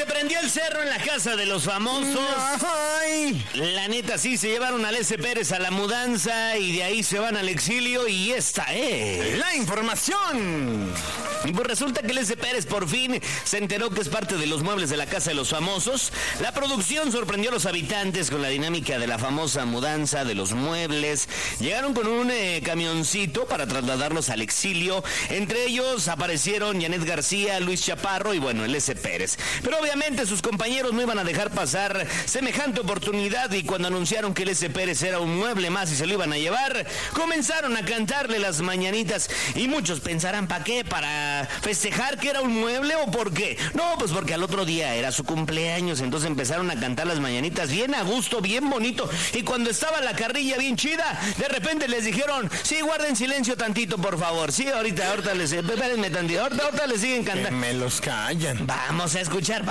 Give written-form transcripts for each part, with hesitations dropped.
se prendió el cerro en la casa de los famosos. Ay. La neta, sí, se llevaron al S. Pérez a la mudanza y de ahí se van al exilio y esta es la información. Y pues resulta que el S. Pérez por fin se enteró que es parte de los muebles de la casa de los famosos. La producción sorprendió a los habitantes con la dinámica de la famosa mudanza de los muebles. Llegaron con un camioncito para trasladarlos al exilio. Entre ellos aparecieron Janet García, Luis Chaparro y bueno, el S. Pérez. Pero obviamente sus compañeros no iban a dejar pasar semejante oportunidad y cuando anunciaron que el S. Pérez era un mueble más y se lo iban a llevar, comenzaron a cantarle las mañanitas y muchos pensarán, ¿para qué? ¿Para festejar que era un mueble o por qué? No, pues porque al otro día era su cumpleaños, entonces empezaron a cantar las mañanitas bien a gusto, bien bonito, y cuando estaba la carrilla bien chida, de repente les dijeron, sí, guarden silencio tantito, por favor, sí, ahorita les, espérenme tantito, ahorita les siguen cantando. Que me los callan. Vamos a escuchar.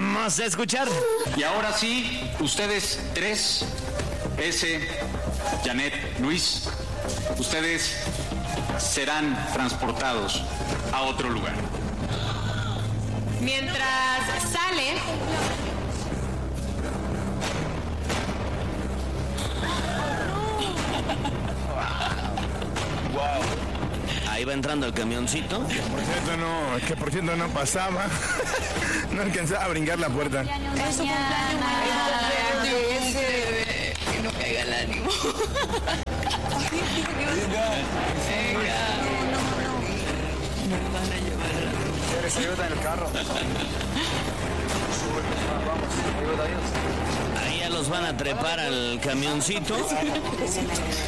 Y ahora sí, ustedes tres, S, Janet, Luis, ustedes serán transportados a otro lugar. Mientras sale, Ahí va entrando el camioncito. Por cierto no pasaba. No alcanzaba a brincar la puerta. es su cumpleaños. Que no caiga el ánimo. Venga. Nos van a llevar. ¿Quieres ayuda en el carro? Ahí ya los van a trepar al camioncito.